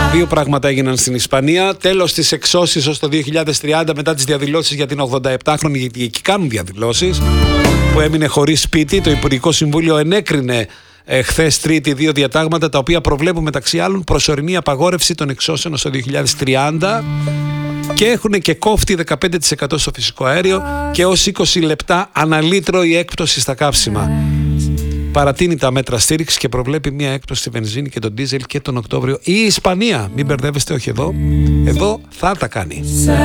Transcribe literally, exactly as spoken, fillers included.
Δύο πράγματα έγιναν στην Ισπανία. Τέλος της εξώσης ως το δύο χιλιάδες τριάντα μετά τις διαδηλώσεις για την ογδονταεπτάχρονη, γιατί εκεί κάνουν διαδηλώσεις, που έμεινε χωρίς σπίτι. Το Υπουργικό Συμβούλιο ενέκρινε ε, χθες Τρίτη δύο διατάγματα τα οποία προβλέπουν μεταξύ άλλων προσωρινή απαγόρευση των εξώσεων ως το δύο χιλιάδες τριάντα και έχουν και κόφτη δεκαπέντε τοις εκατό στο φυσικό αέριο και ως είκοσι λεπτά αναλύτρο η έκπτωση στα καύσιμα. Παρατείνει τα μέτρα στήριξη και προβλέπει μια έκπτωση στη βενζίνη και τον ντίζελ και τον Οκτώβριο. Η Ισπανία, μην μπερδεύεστε, όχι εδώ, εδώ θα τα κάνει.